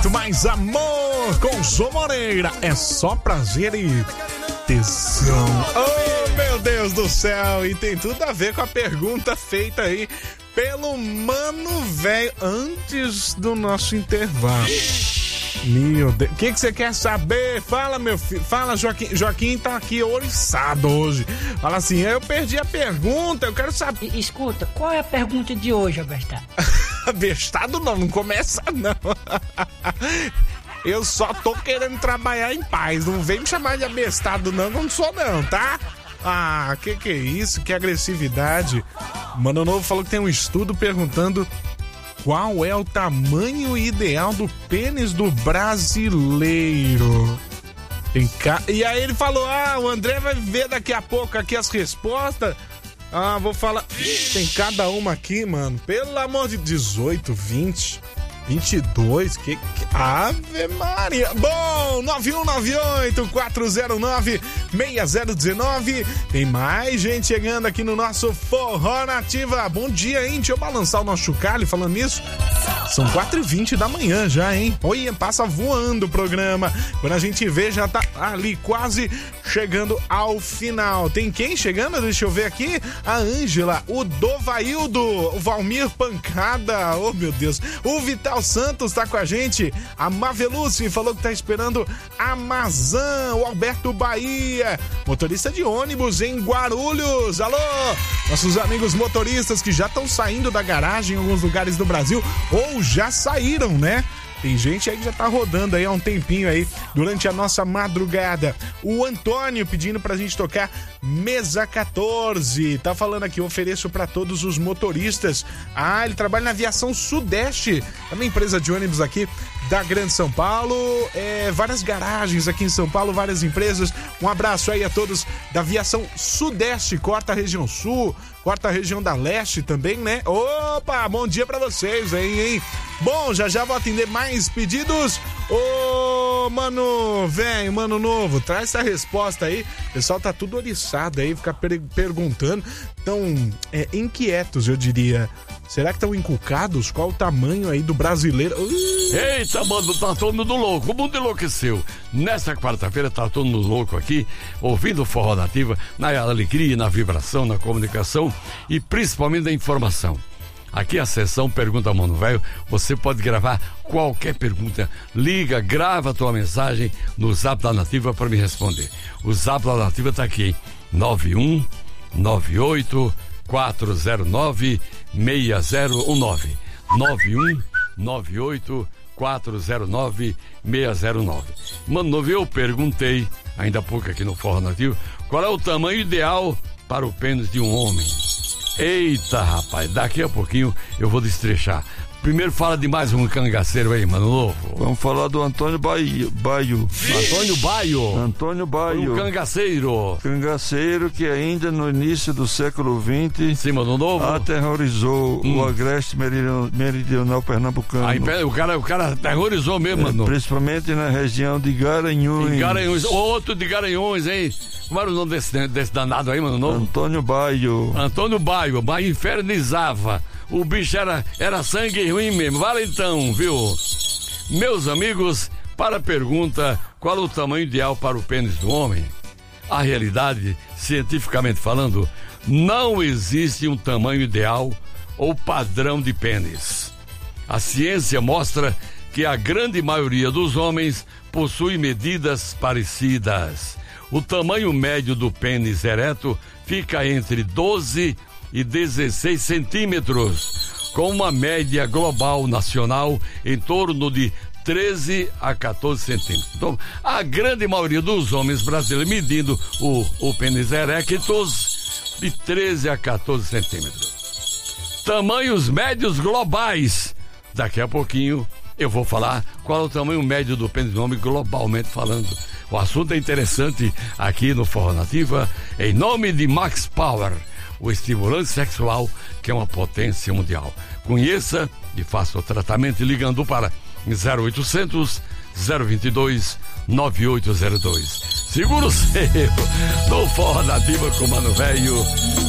Mais amor com Zô Moreira. É só prazer e tesão. Oh, meu Deus do céu. E tem tudo a ver com a pergunta feita aí pelo Mano Velho antes do nosso intervalo. Meu Deus. O que você quer saber? Fala, meu filho. Fala, Joaquim. Joaquim tá aqui ouriçado hoje. Fala assim, eu perdi a pergunta, eu quero saber. Escuta, qual é a pergunta de hoje, Abestado? Abestado não começa não. Eu só tô querendo trabalhar em paz. Não vem me chamar de abestado não, não sou não, tá? Ah, que é isso? Que agressividade. Mano Novo falou que tem um estudo perguntando qual é o tamanho ideal do pênis do brasileiro. E aí ele falou, o André vai ver daqui a pouco aqui as respostas. Vou falar. Tem cada uma aqui, mano. Pelo amor de 18, 20, 22. Ave Maria. Bom, 9198-409-6019. Tem mais gente chegando aqui no nosso Forró Nativa. Bom dia, hein? Deixa eu balançar o nosso chocalho falando nisso. São 4h20 da manhã já, hein? Olha, passa voando o programa. Quando a gente vê, já tá ali quase chegando ao final. Tem quem chegando? Deixa eu ver aqui. A Ângela, o Dovaildo, o Valmir Pancada, oh meu Deus. O Vital Santos tá com a gente. A Mavelucci falou que tá esperando a Mazan. O Alberto Bahia, motorista de ônibus em Guarulhos. Alô, nossos amigos motoristas que já estão saindo da garagem em alguns lugares do Brasil ou já saíram, né? Tem gente aí que já tá rodando aí há um tempinho aí, durante a nossa madrugada. O Antônio pedindo pra gente tocar Mesa 14. Tá falando aqui, ofereço pra todos os motoristas. Ele trabalha na Aviação Sudeste, é uma empresa de ônibus aqui da Grande São Paulo. Várias garagens aqui em São Paulo, várias empresas. Um abraço aí a todos da Aviação Sudeste, corta a região sul, corta a região da leste também, né? Opa, bom dia pra vocês aí, hein? Bom, já vou atender mais pedidos. Mano velho, mano novo, traz essa resposta aí. O pessoal tá tudo oriçado aí, fica perguntando. Tão inquietos, eu diria. Será que estão encucados? Qual o tamanho aí do brasileiro? Eita, mano, tá todo mundo louco. O mundo enlouqueceu. Nessa quarta-feira tá todo mundo louco aqui, ouvindo o Forró Nativa, na alegria, na vibração, na comunicação e principalmente na informação. Aqui a sessão Pergunta Mano Velho, você pode gravar qualquer pergunta. Liga, grava a tua mensagem no Zap da Nativa para me responder. O Zap da Nativa tá aqui, 9198-409-6019. 9198-409-6019. Mano Novo, eu perguntei ainda há pouco aqui no Forró Nativo, qual é o tamanho ideal para o pênis de um homem? Eita, rapaz, daqui a pouquinho eu vou destrechar. Primeiro fala de mais um cangaceiro aí, Mano Novo. Vamos falar do Antônio Baio. Antônio Baio. Antônio Baio. O cangaceiro. Cangaceiro que ainda no início do século XX... Sim, Mano Novo. Aterrorizou o agreste meridional pernambucano. O cara aterrorizou mesmo, Mano. Principalmente na região de Garanhuns. Outro de Garanhuns, hein? Como era o nome desse danado aí, Mano Novo? Antônio Baio. Antônio Baio. Baio infernizava. O bicho era sangue ruim mesmo. Vale então, viu? Meus amigos, para a pergunta, qual o tamanho ideal para o pênis do homem? A realidade, cientificamente falando, não existe um tamanho ideal ou padrão de pênis. A ciência mostra que a grande maioria dos homens possui medidas parecidas. O tamanho médio do pênis ereto fica entre 12 e 16 centímetros, com uma média global nacional em torno de 13 a 14 centímetros. Então, a grande maioria dos homens brasileiros medindo o pênis erectus de 13 a 14 centímetros. Tamanhos médios globais. Daqui a pouquinho eu vou falar qual é o tamanho médio do pênis do homem globalmente falando. O assunto é interessante aqui no Forró Nativa, em nome de Max Power, o estimulante sexual que é uma potência mundial. Conheça e faça o tratamento ligando para 0800 022 9802. Seguro seu, no Forró Nativa com o Mano Velho.